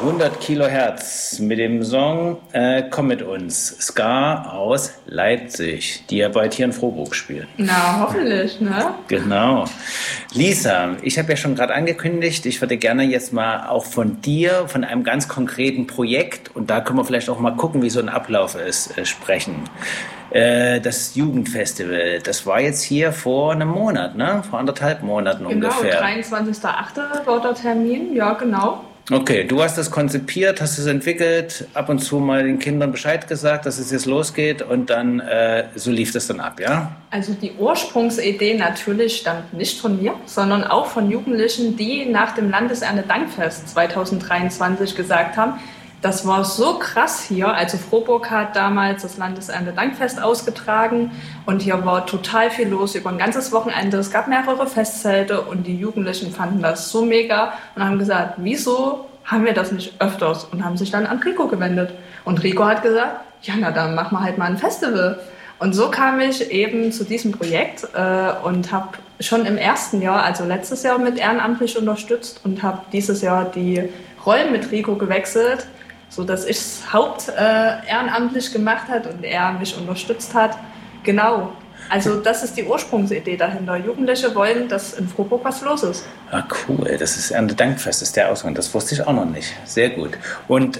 100 Kilohertz mit dem Song Komm mit uns, Ska aus Leipzig, die ja bald hier in Frohburg spielen. Na, hoffentlich, ne? Genau. Lisa, ich habe ja schon gerade angekündigt, ich würde gerne jetzt mal auch von dir, von einem ganz konkreten Projekt, und da können wir vielleicht auch mal gucken, wie so ein Ablauf ist, sprechen. Das Jugendfestival, das war jetzt hier vor einem Monat, ne? Vor 1,5 Monaten ungefähr. Genau, 23.08. war der Termin, ja genau. Okay, du hast das konzipiert, hast es entwickelt, ab und zu mal den Kindern Bescheid gesagt, dass es jetzt losgeht und dann so lief das dann ab, ja? Also die Ursprungsidee natürlich stammt nicht von mir, sondern auch von Jugendlichen, die nach dem Landeserntedankfest 2023 gesagt haben, das war so krass hier. Also Frohburg hat damals das Landeserntedankfest ausgetragen und hier war total viel los über ein ganzes Wochenende. Es gab mehrere Festzelte und die Jugendlichen fanden das so mega und haben gesagt, wieso haben wir das nicht öfters? Und haben sich dann an Rico gewendet. Und Rico hat gesagt, ja, na dann machen wir halt mal ein Festival. Und so kam ich eben zu diesem Projekt und habe schon im ersten Jahr, also letztes Jahr, mit ehrenamtlich unterstützt und habe dieses Jahr die Rollen mit Rico gewechselt, so dass ich es ehrenamtlich gemacht hat und er mich unterstützt hat. Genau. Also das ist die Ursprungsidee dahinter. Jugendliche wollen, dass in Frohburg was los ist. Ah, cool. Das ist Erntedankfest, das ist der Ausgang. Das wusste ich auch noch nicht. Sehr gut. Und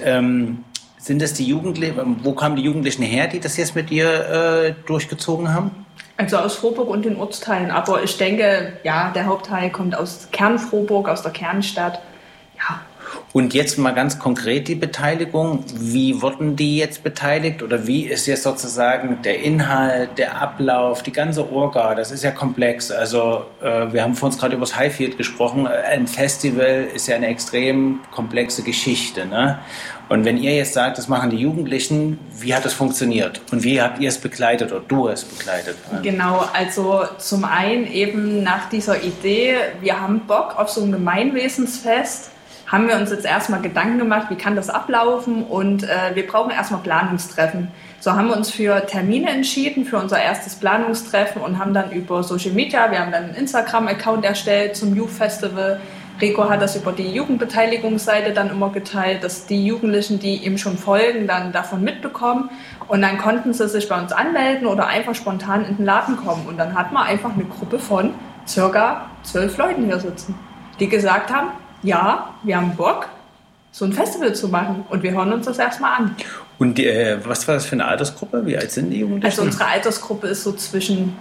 sind das die Jugendlichen, wo kamen die Jugendlichen her, die das jetzt mit dir durchgezogen haben? Also aus Frohburg und den Ortsteilen. Aber ich denke, ja, der Hauptteil kommt aus Kern-Frohburg, aus der Kernstadt. Ja. Und jetzt mal ganz konkret die Beteiligung. Wie wurden die jetzt beteiligt oder wie ist jetzt sozusagen der Inhalt, der Ablauf, die ganze Orga? Das ist ja komplex. Also wir haben vor uns gerade über das Highfield gesprochen. Ein Festival ist ja eine extrem komplexe Geschichte, ne? Und wenn ihr jetzt sagt, das machen die Jugendlichen, wie hat das funktioniert? Und wie habt ihr es begleitet oder du es begleitet? Genau, also zum einen eben nach dieser Idee, wir haben Bock auf so ein Gemeinwesensfest, haben wir uns jetzt erstmal Gedanken gemacht, wie kann das ablaufen und wir brauchen erstmal Planungstreffen. So haben wir uns für Termine entschieden, für unser erstes Planungstreffen und haben dann über Social Media, wir haben dann einen Instagram-Account erstellt zum Youth Festival. Rico hat das über die Jugendbeteiligungsseite dann immer geteilt, dass die Jugendlichen, die ihm schon folgen, dann davon mitbekommen. Und dann konnten sie sich bei uns anmelden oder einfach spontan in den Laden kommen. Und dann hat man einfach eine Gruppe von circa 12 Leuten hier sitzen, die gesagt haben, ja, wir haben Bock, so ein Festival zu machen. Und wir hören uns das erstmal an. Und was war das für eine Altersgruppe? Wie alt sind die Jugendlichen? Also unsere Altersgruppe ist so zwischen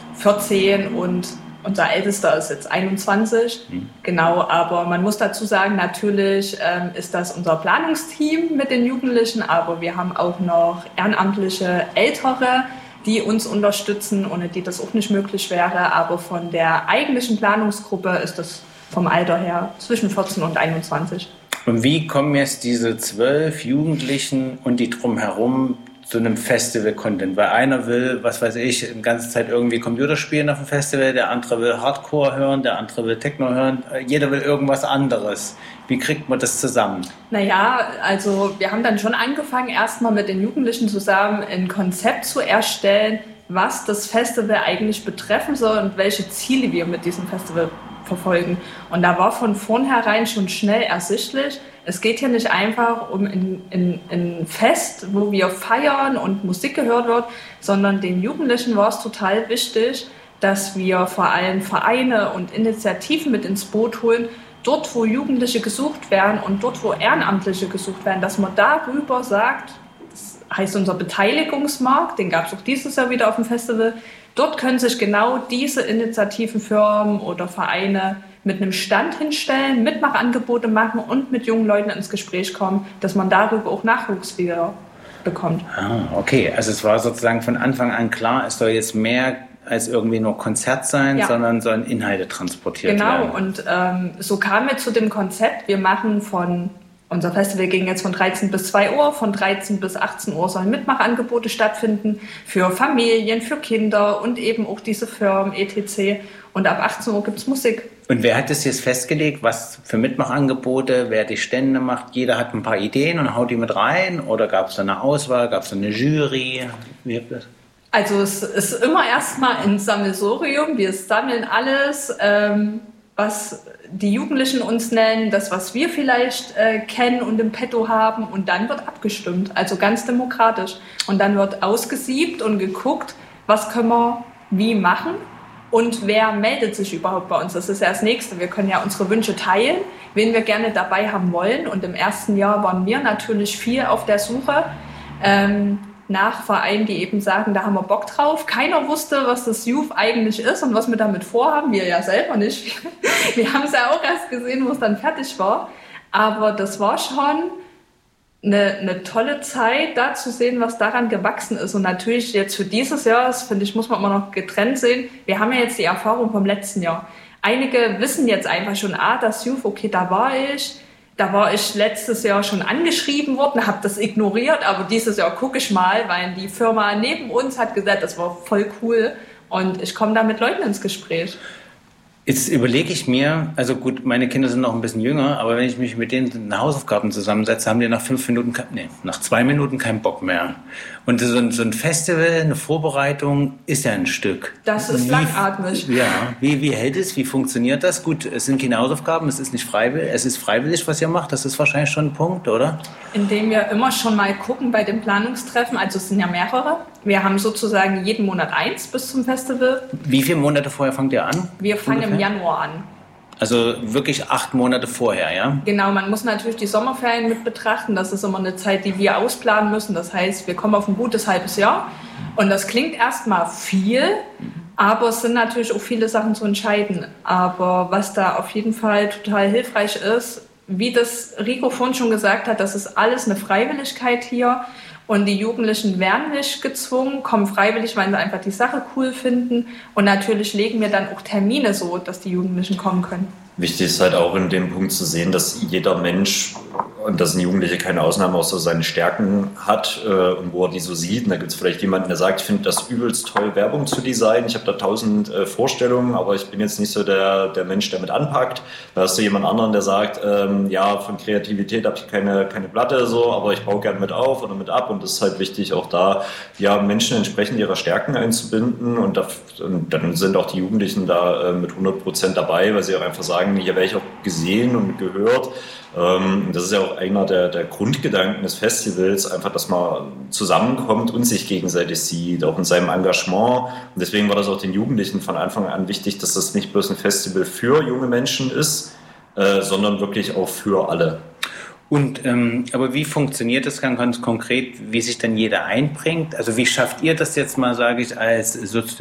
14 und unser Ältester ist jetzt 21, genau, aber man muss dazu sagen, natürlich ist das unser Planungsteam mit den Jugendlichen, aber wir haben auch noch ehrenamtliche Ältere, die uns unterstützen, ohne die das auch nicht möglich wäre, aber von der eigentlichen Planungsgruppe ist das vom Alter her zwischen 14 und 21. Und wie kommen jetzt diese 12 Jugendlichen und die drumherum zu einem Festival-Content? Weil einer will, was weiß ich, die ganze Zeit irgendwie Computer spielen auf dem Festival, der andere will Hardcore hören, der andere will Techno hören, jeder will irgendwas anderes. Wie kriegt man das zusammen? Naja, also wir haben dann schon angefangen, erstmal mit den Jugendlichen zusammen ein Konzept zu erstellen, was das Festival eigentlich betreffen soll und welche Ziele wir mit diesem Festival verfolgen. Und da war von vornherein schon schnell ersichtlich, es geht hier nicht einfach um ein Fest, wo wir feiern und Musik gehört wird, sondern den Jugendlichen war es total wichtig, dass wir vor allem Vereine und Initiativen mit ins Boot holen, dort, wo Jugendliche gesucht werden und dort, wo Ehrenamtliche gesucht werden, dass man darüber sagt, das heißt unser Beteiligungsmarkt, den gab es auch dieses Jahr wieder auf dem Festival, dort können sich genau diese Initiativen, Firmen oder Vereine mit einem Stand hinstellen, Mitmachangebote machen und mit jungen Leuten ins Gespräch kommen, dass man darüber auch Nachwuchs wieder bekommt. Ah, okay. Also es war sozusagen von Anfang an klar, es soll jetzt mehr als irgendwie nur Konzert sein, ja, sondern sollen Inhalte transportiert werden. Genau, und so kamen wir zu dem Konzept, wir machen unser Festival ging jetzt von 13 bis 2 Uhr, von 13 bis 18 Uhr sollen Mitmachangebote stattfinden für Familien, für Kinder und eben auch diese Firmen, etc. Und ab 18 Uhr gibt es Musik. Und wer hat das jetzt festgelegt, was für Mitmachangebote, wer die Stände macht? Jeder hat ein paar Ideen und haut die mit rein? Oder gab es da eine Auswahl, gab es da eine Jury? Wie habt ihr das? Also es ist immer erstmal ein Sammelsurium, wir sammeln alles. was die Jugendlichen uns nennen, das, was wir vielleicht kennen und im Petto haben, und dann wird abgestimmt, also ganz demokratisch. Und dann wird ausgesiebt und geguckt, was können wir wie machen und wer meldet sich überhaupt bei uns. Das ist ja das Nächste. Wir können ja unsere Wünsche teilen, wen wir gerne dabei haben wollen. Und im ersten Jahr waren wir natürlich viel auf der Suche nach Vereinen, die eben sagen, da haben wir Bock drauf. Keiner wusste, was das Youth eigentlich ist und was wir damit vorhaben. Wir ja selber nicht. Wir haben es ja auch erst gesehen, wo es dann fertig war. Aber das war schon eine tolle Zeit, da zu sehen, was daran gewachsen ist. Und natürlich jetzt für dieses Jahr, das finde ich, muss man immer noch getrennt sehen. Wir haben ja jetzt die Erfahrung vom letzten Jahr. Einige wissen jetzt einfach schon, das Youth, okay, da war ich letztes Jahr schon angeschrieben worden, habe das ignoriert, aber dieses Jahr gucke ich mal, weil die Firma neben uns hat gesagt, das war voll cool und ich komme da mit Leuten ins Gespräch. Jetzt überlege ich mir, also gut, meine Kinder sind noch ein bisschen jünger, aber wenn ich mich mit denen in Hausaufgaben zusammensetze, haben die nach 2 Minuten keinen Bock mehr. Und so ein Festival, eine Vorbereitung ist ja ein Stück. Das ist langatmig. Ja, wie hält es? Wie funktioniert das? Gut, es sind keine Hausaufgaben, es ist nicht freiwillig, es ist freiwillig, was ihr macht. Das ist wahrscheinlich schon ein Punkt, oder? Indem wir immer schon mal gucken bei den Planungstreffen, also es sind ja mehrere. Wir haben sozusagen jeden Monat 1 bis zum Festival. Wie viele Monate vorher fangt ihr an? Wir fangen im Januar an. Also wirklich 8 Monate vorher, ja? Genau, man muss natürlich die Sommerferien mit betrachten. Das ist immer eine Zeit, die wir ausplanen müssen. Das heißt, wir kommen auf ein gutes halbes Jahr. Und das klingt erstmal viel, aber es sind natürlich auch viele Sachen zu entscheiden. Aber was da auf jeden Fall total hilfreich ist, wie das Rico vorhin schon gesagt hat, das ist alles eine Freiwilligkeit hier. Und die Jugendlichen werden nicht gezwungen, kommen freiwillig, weil sie einfach die Sache cool finden. Und natürlich legen wir dann auch Termine so, dass die Jugendlichen kommen können. Wichtig ist halt auch in dem Punkt zu sehen, dass jeder Mensch, und das sind Jugendliche keine Ausnahme, auch so seine Stärken hat und wo er die so sieht. Und da gibt es vielleicht jemanden, der sagt, ich finde das übelst toll, Werbung zu designen. Ich habe da 1000 Vorstellungen, aber ich bin jetzt nicht so der Mensch, der mit anpackt. Da hast du jemand anderen, der sagt, ja, von Kreativität habe ich keine Platte, so, aber ich baue gern mit auf oder mit ab. Und das ist halt wichtig, auch da ja, Menschen entsprechend ihrer Stärken einzubinden. Und dann sind auch die Jugendlichen da mit 100% dabei, weil sie auch einfach sagen, hier werde ich auch gesehen und gehört. Das ist ja auch einer der Grundgedanken des Festivals, einfach, dass man zusammenkommt und sich gegenseitig sieht, auch in seinem Engagement. Und deswegen war das auch den Jugendlichen von Anfang an wichtig, dass das nicht bloß ein Festival für junge Menschen ist, sondern wirklich auch für alle. Und aber wie funktioniert das ganz konkret, wie sich dann jeder einbringt? Also wie schafft ihr das jetzt mal, sage ich, als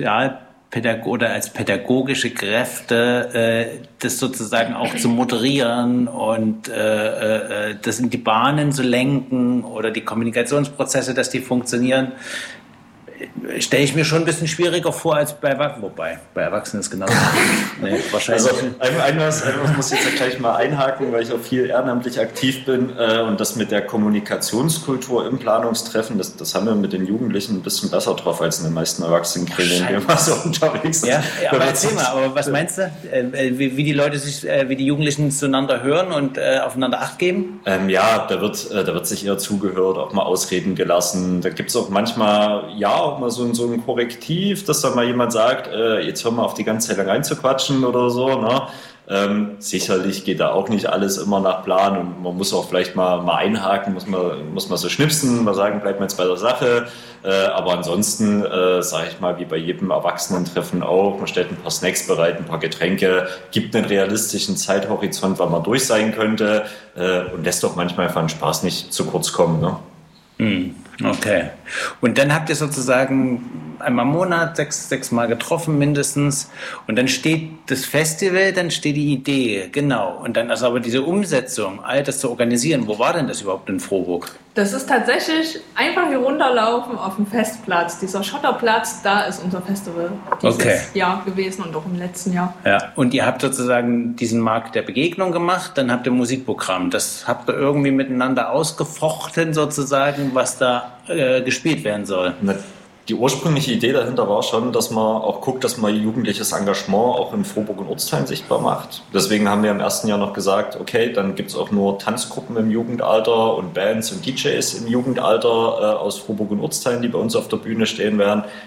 oder als pädagogische Kräfte, das sozusagen auch zu moderieren und das in die Bahnen zu lenken oder die Kommunikationsprozesse, dass die funktionieren? Stelle ich mir schon ein bisschen schwieriger vor als bei Erwachsenen. Wobei, bei Erwachsenen ist genauso. Nee, wahrscheinlich. Also, einmal muss ich jetzt gleich mal einhaken, weil ich auch viel ehrenamtlich aktiv bin. Und das mit der Kommunikationskultur im Planungstreffen, das haben wir mit den Jugendlichen ein bisschen besser drauf als in den meisten Erwachsenengremien, die immer so unterwegs sind. Ja, aber erzähl mal, aber was meinst du? Wie die Leute wie die Jugendlichen zueinander hören und aufeinander Acht geben? Ja, da wird sich eher zugehört, auch mal ausreden gelassen. Da gibt es auch manchmal, auch mal so ein Korrektiv, dass dann mal jemand sagt, jetzt hör mal auf die ganze Zeit reinzuquatschen oder so. Ne? Sicherlich geht da auch nicht alles immer nach Plan und man muss auch vielleicht mal einhaken, muss man so schnipsen, mal sagen, bleibt mal jetzt bei der Sache. Aber ansonsten, sage ich mal, wie bei jedem Erwachsenentreffen auch, man stellt ein paar Snacks bereit, ein paar Getränke, gibt einen realistischen Zeithorizont, wann man durch sein könnte und lässt doch manchmal einfach den Spaß nicht zu kurz kommen. Ne? Okay. Und dann habt ihr sozusagen einmal im Monat, sechs Mal getroffen mindestens. Und dann steht das Festival, dann steht die Idee, genau. Und dann also aber diese Umsetzung, all das zu organisieren, wo war denn das überhaupt in Frohburg? Das ist tatsächlich einfach hier runterlaufen auf dem Festplatz. Dieser Schotterplatz, da ist unser Festival dieses Jahr gewesen und auch im letzten Jahr. Ja. Und ihr habt sozusagen diesen Markt der Begegnung gemacht, dann habt ihr Musikprogramm. Das habt ihr irgendwie miteinander ausgefochten sozusagen, was da gespielt werden soll. Die ursprüngliche Idee dahinter war schon, dass man auch guckt, dass man jugendliches Engagement auch in Frohburg und Ortsteilen sichtbar macht. Deswegen haben wir im ersten Jahr noch gesagt, okay, dann gibt es auch nur Tanzgruppen im Jugendalter und Bands und DJs im Jugendalter aus Frohburg und Ortsteilen, die bei uns auf der Bühne stehen werden.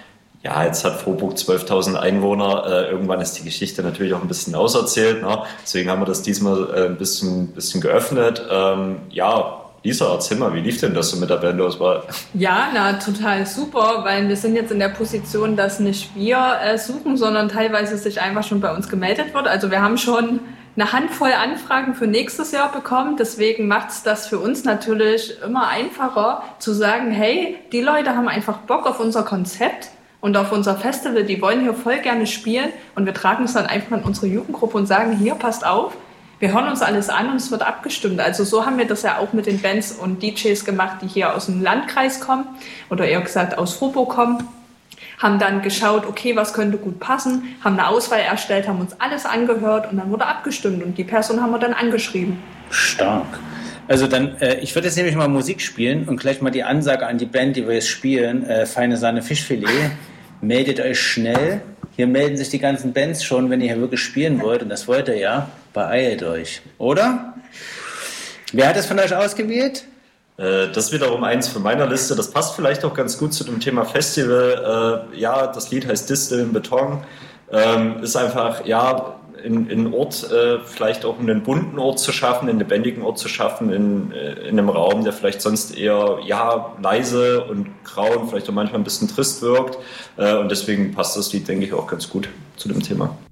ja, jetzt hat Frohburg 12.000 Einwohner. Irgendwann ist die Geschichte natürlich auch ein bisschen auserzählt. Ne? Deswegen haben wir das diesmal ein bisschen geöffnet. Ja, Lisa, erzähl mal, wie lief denn das so mit der Bandauswahl? Ja, total super, weil wir sind jetzt in der Position, dass nicht wir suchen, sondern teilweise sich einfach schon bei uns gemeldet wird. Also wir haben schon eine Handvoll Anfragen für nächstes Jahr bekommen. Deswegen macht es das für uns natürlich immer einfacher zu sagen, hey, die Leute haben einfach Bock auf unser Konzept und auf unser Festival. Die wollen hier voll gerne spielen und wir tragen es dann einfach an unsere Jugendgruppe und sagen, hier, passt auf. Wir hören uns alles an und es wird abgestimmt. Also so haben wir das ja auch mit den Bands und DJs gemacht, die hier aus dem Landkreis kommen oder eher gesagt aus Frohburg kommen. Haben dann geschaut, okay, was könnte gut passen, haben eine Auswahl erstellt, haben uns alles angehört und dann wurde abgestimmt und die Person haben wir dann angeschrieben. Stark. Also dann, ich würde jetzt nämlich mal Musik spielen und gleich mal die Ansage an die Band, die wir jetzt spielen, Feine Sahne Fischfilet, meldet euch schnell. Hier melden sich die ganzen Bands schon, wenn ihr hier wirklich spielen wollt und das wollt ihr ja, beeilt euch, oder? Wer hat es von euch ausgewählt? Das ist wiederum eins von meiner Liste. Das passt vielleicht auch ganz gut zu dem Thema Festival. Ja, das Lied heißt Distel in Beton. Ist einfach, ja, in einen Ort, vielleicht auch einen bunten Ort zu schaffen, einen lebendigen Ort zu schaffen, in einem Raum, der vielleicht sonst eher, ja, leise und grau und vielleicht auch manchmal ein bisschen trist wirkt. Und deswegen passt das Lied, denke ich, auch ganz gut zu dem Thema.